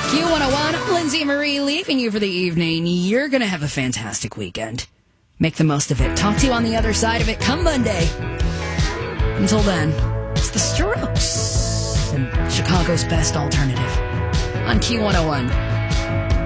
Q101, Lindsay Marie leaving you for the evening. You're going to have a fantastic weekend. Make the most of it. Talk to you on the other side of it come Monday. Until then, it's the Strokes and Chicago's best alternative on Q101.